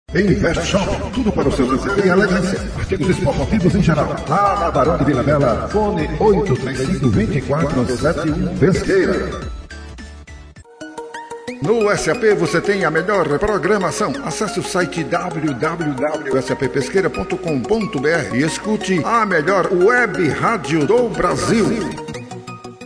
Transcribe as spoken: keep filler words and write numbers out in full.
Invest Shop, tudo para o seu lazer e elegância. Artigos esportivos em geral. Lá na Barão de Vila Bela, fone oito três cinco, dois quatro sete um, Pesqueira. No S A P você tem a melhor programação. Acesse o site w w w ponto s a p pesqueira ponto com ponto b r e escute a melhor web rádio do Brasil.